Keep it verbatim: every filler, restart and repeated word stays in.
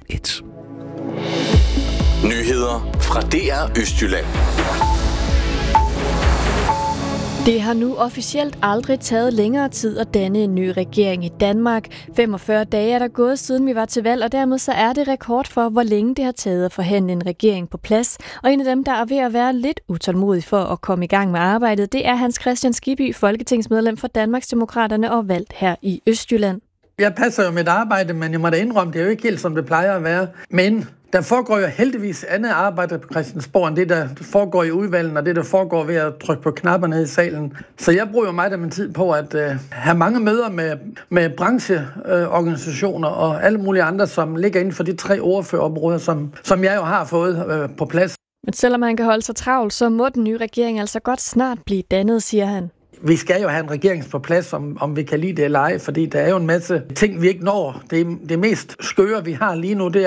et. Nyheder fra D R Østjylland. Det har nu officielt aldrig taget længere tid at danne en ny regering i Danmark. femogfyrre dage er der gået siden vi var til valg, og dermed så er det rekord for, hvor længe det har taget at forhandle en regering på plads. Og en af dem, der er ved at være lidt utålmodig for at komme i gang med arbejdet, det er Hans Kristian Skibby, folketingsmedlem for Danmarksdemokraterne og valgt her i Østjylland. Jeg passer jo mit arbejde, men jeg må da indrømme, det er jo ikke helt som det plejer at være. Men der foregår jo heldigvis andet arbejde på Christiansborg, end det, der foregår i udvalgen, og det, der foregår ved at trykke på knapperne i salen. Så jeg bruger jo meget af min tid på at uh, have mange møder med, med brancheorganisationer uh, og alle mulige andre, som ligger inden for de tre ordførerområder, som, som jeg jo har fået uh, på plads. Men selvom han kan holde sig travlt, så må den nye regering altså godt snart blive dannet, siger han. Vi skal jo have en regering på plads, om, om vi kan lide det eller ej, fordi der er jo en masse ting, vi ikke når. Det, det mest skøre, vi har lige nu, det er